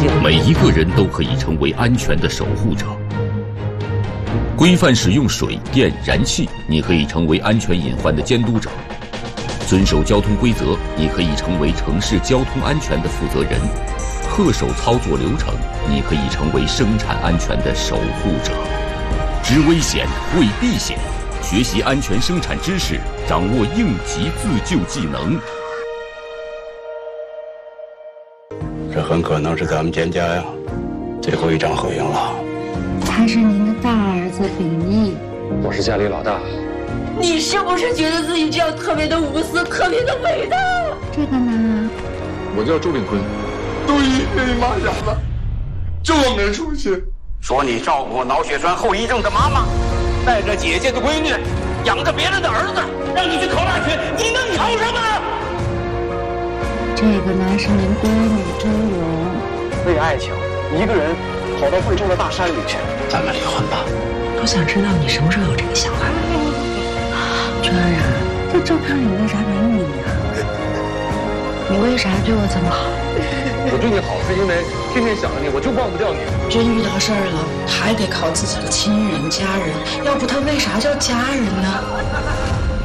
性。 每一个人都可以成为安全的守护者。规范使用水电燃气，你可以成为安全隐患的监督者；遵守交通规则，你可以成为城市交通安全的负责人；恪守操作流程，你可以成为生产安全的守护者。知危险，为避险，学习安全生产知识，掌握应急自救技能。 这很可能是咱们蒹葭呀最后一张合影了。 他是您的大儿子秉义， 我是家里老大。 你是不是觉得自己这样特别的无私，特别的伟大？ 这个呢？ 我叫周炳坤。 都因为你妈傻了，这么没出息。 说你照顾脑血栓后遗症的妈妈，带着姐姐的闺女，养着别人的儿子，让你去考大学，你能考什么？ 这个呢是您闺女周蓉。 为爱情，一个人跑到贵州的大山里去。 咱们离婚吧。 都想知道你什么时候有这个想法。娟儿啊， 这照片里为啥没你呀？ 你为啥对我这么好？ 我对你好是因为天天想着你，我就忘不掉你。 真遇到事儿了，还得靠自己的亲人家人，要不他为啥叫家人呢？